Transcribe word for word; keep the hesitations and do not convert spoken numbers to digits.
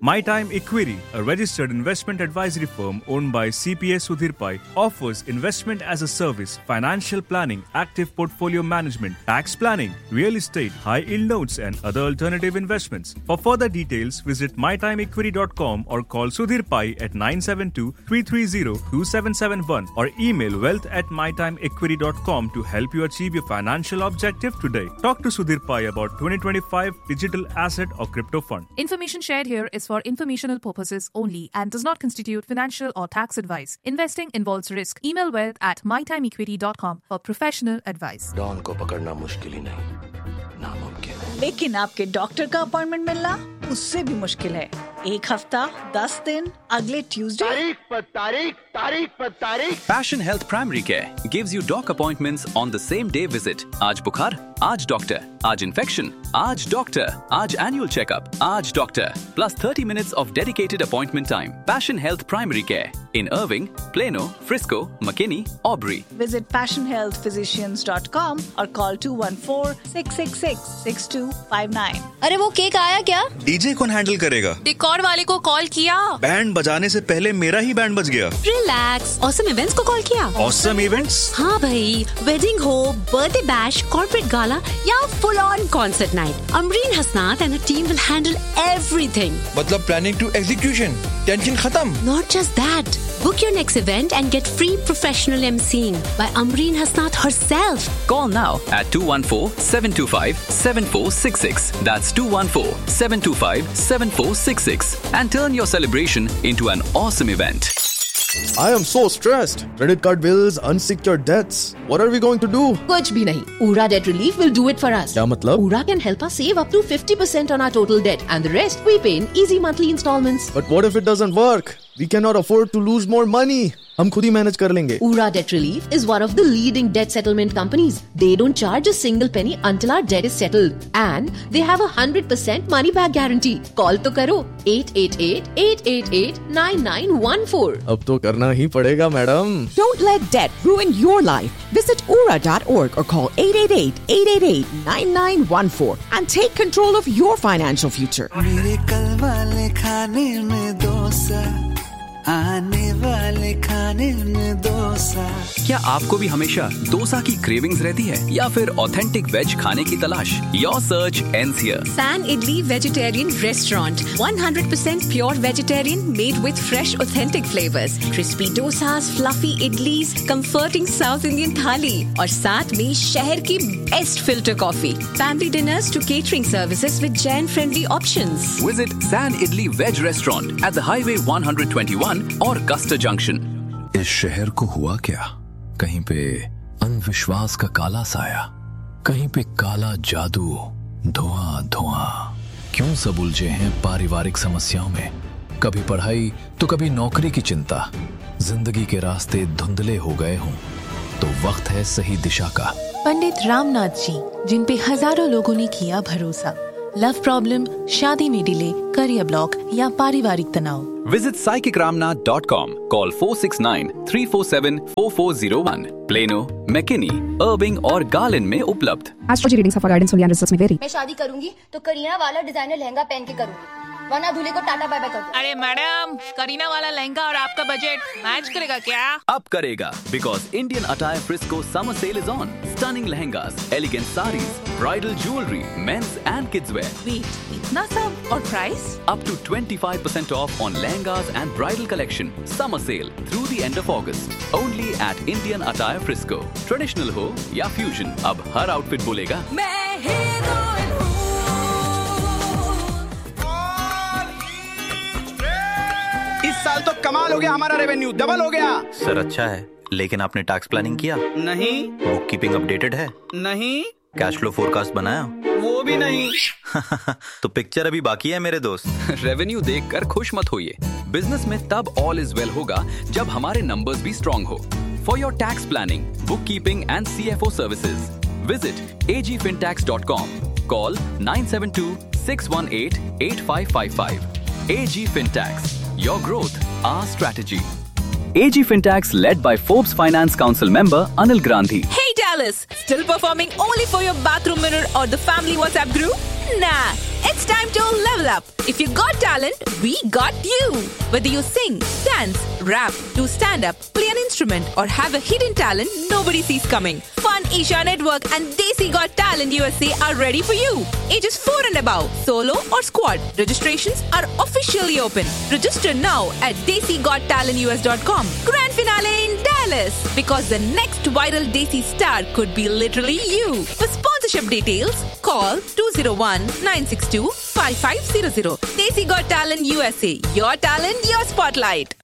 MyTime Equity, a registered investment advisory firm owned by C P A Sudhir Pai, offers investment as a service, financial planning, active portfolio management, tax planning, real estate, high-yield notes and other alternative investments. For further details, visit my time equity dot com or call Sudhir Pai at nine seven two, three three zero, two seven seven one or email wealth at my time equity dot com to help you achieve your financial objective today. Talk to Sudhir Pai about twenty twenty-five digital asset or crypto fund. Information shared here is for informational purposes only and does not constitute financial or tax advice. Investing involves risk. Email wealth at my time equity dot com for professional advice. Don को पकड़ना मुश्किल ही नहीं, नामुमकिन है। लेकिन आपके doctor का appointment मिलना उससे भी मुश्किल है। एक हफ्ता, दस दिन, अगले ट्यूसडे। तारीख पर तारीख, तारीख पर तारीख। Passion Health Primary Care gives you doc appointments on the same day visit. आज बुखार, आज डॉक्टर, आज इन्फेक्शन, आज डॉक्टर, आज annual checkup, आज doctor, plus thirty minutes of dedicated appointment time. Passion Health Primary Care in Irving, Plano, Frisco, McKinney, Aubrey. Visit passion health physicians dot com or call two one four, six six six, six two five nine. अरे वो cake आया क्या? DJ कौन handle करेगा? Decor वाले को call किया। Band बजाने से पहले मेरा ही बैंड बज गया। रिलैक्स, ऑसम इवेंट्स को कॉल किया। Awesome events? हाँ भाई, वेडिंग हो, बर्थडे बैश, कॉर्पोरेट गाला या full on concert night, Amreen Hasnat and her team will handle everything. मतलब planning to execution, टेंशन खत्म। Not just that. Book your next event and get free professional emceeing by Amreen Hasnat herself. Call now at two one four, seven two five, seven four six six. That's two one four, seven two five, seven four six six and turn your celebration into an awesome event. I am so stressed. Credit card bills, unsecured debts. What are we going to do? कुछ भी नहीं. Ura Debt Relief will do it for us. क्या मतलब? Ura can help us save up to fifty percent on our total debt and the rest we pay in easy monthly installments. But what if it doesn't work? We cannot afford to lose more money. हम खुद ही manage कर लेंगे. Ura Debt Relief is one of the leading debt settlement companies. They don't charge a single penny until our debt is settled. And they have a one hundred percent money back guarantee. Call तो करो eight eight eight, eight eight eight, nine nine one four. अब तो करना ही पड़ेगा madam. Don't let debt ruin your life. Visit ura dot org or call eight eight eight, eight eight eight, nine nine one four and take control of your financial future. मेरे कल वाले खाने में डोसा, आने वाले खाने में डोसा। क्या आपको भी हमेशा डोसा की क्रेविंग्स रहती है या फिर ऑथेंटिक वेज खाने की तलाश? Your search ends here. San Idli Vegetarian Restaurant, one hundred percent pure vegetarian made with fresh authentic flavors. Crispy dosas, fluffy idlis, comforting South Indian thali और साथ में शहर की best filter coffee. Family dinners to catering services with Jain friendly options. Visit San Idli Veg Restaurant at the Highway one twenty-one और Custer Junction. इस शहर को हुआ क्या? कहीं पे अंधविश्वास का काला साया, कहीं पे काला जादू, धुआं धुआं। क्यों सब उलझे हैं पारिवारिक समस्याओं में? कभी पढ़ाई तो कभी नौकरी की चिंता। जिंदगी के रास्ते धुंधले हो गए हों तो वक्त है सही दिशा का। पंडित रामनाथ जी, जिन पे हजारों लोगों ने किया भरोसा। लव प्रॉब्लम, शादी में डिले, करियर ब्लॉक या पारिवारिक तनाव। Visit psychic ramnath dot com. Call four six nine, three four seven, four four zero one. Plano, McKinney, Irving और Garland में उपलब्ध। Astrology readings for guidance only and results may vary. मैं शादी करूंगी तो करीना वाला डिजाइनर लहंगा पहन के करूंगी, वरना दूल्हे को टाटा बाय बाय कर दो। अरे मैडम, करीना वाला लहंगा और आपका बजट मैच करेगा क्या? अब करेगा, because Indian Attire Frisco summer sale is on. Stunning lehengas, elegant sarees, bridal jewelry, men's and kids wear. Wait, इतना सब और price? Up to twenty-five percent off on lehengas and bridal collection. Summer sale through the end of August. Only at Indian Attire Frisco. Traditional हो या fusion, अब हर outfit बोलेगा मैं heroine हूँ। इस साल तो कमाल हो गया, हमारा रेवेन्यू डबल हो गया। सर अच्छा है, लेकिन आपने टैक्स प्लानिंग किया? नहीं। बुक कीपिंग अपडेटेड है? नहीं। कैश फ्लो फोरकास्ट बनाया? वो भी नहीं। तो पिक्चर अभी बाकी है मेरे दोस्त। रेवेन्यू देखकर खुश मत होइए। बिजनेस में तब ऑल इज वेल होगा जब हमारे नंबर्स भी स्ट्रॉन्ग हो। For your tax planning, book keeping and C F O services, visit a g fintax dot com. Call nine seven two, six one eight, eight five five five. A G Fintax. Your growth, our strategy. A G Fintax led by Forbes Finance Council member Anil Grandhi. Hey Dallas, still performing only for your bathroom mirror or the family WhatsApp group? Nah, it's time to level up. If you got talent, we got you. Whether you sing, dance, rap, do stand-up, play an instrument, or have a hidden talent nobody sees coming, Fun Isha Network and Desi Got Talent U S A are ready for you. Ages four and above, solo or squad. Registrations are officially open. Register now at desi got talent u s dot com. Grand finale in Dallas. Because the next viral Desi star could be literally you. For sponsorship details, call two oh one, nine six two, five five zero zero. Desi Got Talent U S A. Your talent, your spotlight.